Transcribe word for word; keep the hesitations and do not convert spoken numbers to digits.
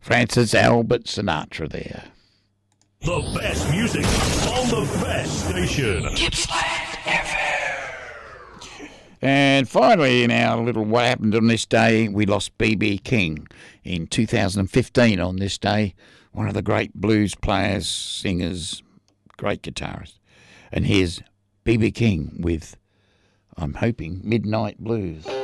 Francis Albert Sinatra there. The best music on the best station. Gippsland F M. And finally, in our little What Happened on This Day, we lost B B King in two thousand fifteen on this day. One of the great blues players, singers, great guitarist. And here's B B King with, I'm hoping, Midnight Blues.